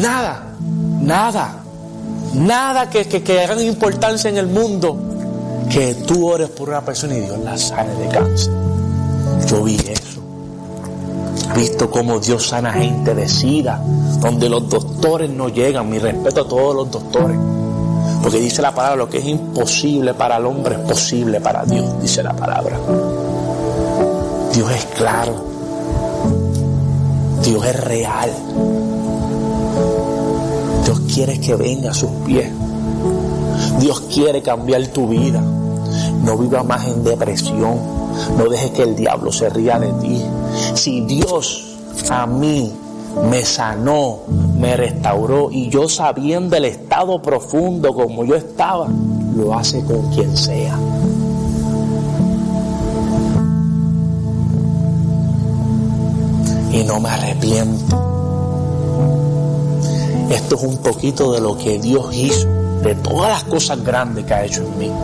Nada que hagan importancia en el mundo, que tú ores por una persona y Dios la sane de cáncer. Yo vi eso. He visto cómo Dios sana gente de SIDA, donde los doctores no llegan. Mi respeto a todos los doctores, porque dice la palabra, lo que es imposible para el hombre es posible para Dios, dice la palabra. Dios es claro, Dios es real. Dios quiere que venga a sus pies. Dios quiere cambiar tu vida. No vivas más en depresión. No dejes que el diablo se ría de ti. Si Dios a mí me sanó, me restauró, y yo sabiendo el estado profundo como yo estaba, lo hace con quien sea. Y no me arrepiento. Esto es un poquito de lo que Dios hizo, de todas las cosas grandes que ha hecho en mí.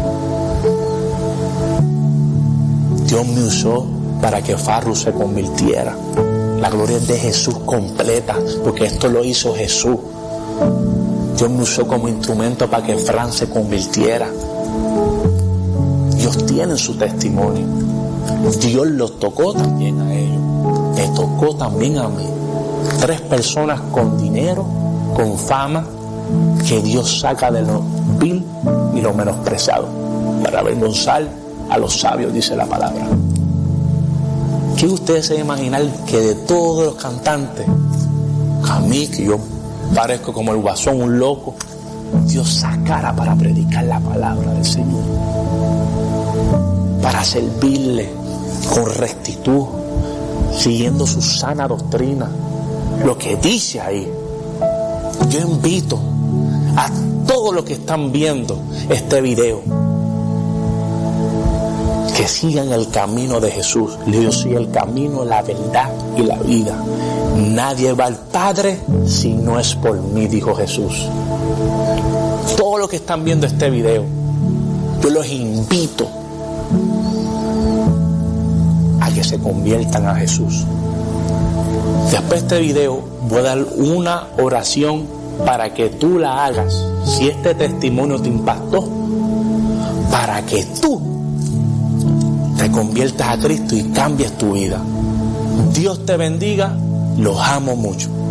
Dios me usó para que Farru se convirtiera. La gloria es de Jesús completa, porque esto lo hizo Jesús. Dios me usó como instrumento para que Fran se convirtiera. Dios tiene su testimonio. Dios los tocó también a ellos. Me tocó también a mí. 3 personas con dinero, con fama, que Dios saca de lo vil y lo menospreciado para avergonzar a los sabios, dice la palabra. ¿Qué ustedes se imaginan que de todos los cantantes, a mí, que yo parezco como el guasón, un loco, Dios sacara para predicar la palabra del Señor, para servirle con rectitud, siguiendo su sana doctrina, lo que dice ahí? Yo invito a todos los que están viendo este video que sigan el camino de Jesús. Yo soy el camino, la verdad y la vida. Nadie va al Padre si no es por mí, dijo Jesús. Todos los que están viendo este video, yo los invito a que se conviertan a Jesús. Después de este video voy a dar una oración para que tú la hagas, si este testimonio te impactó, para que tú te conviertas a Cristo y cambies tu vida. Dios te bendiga, los amo mucho.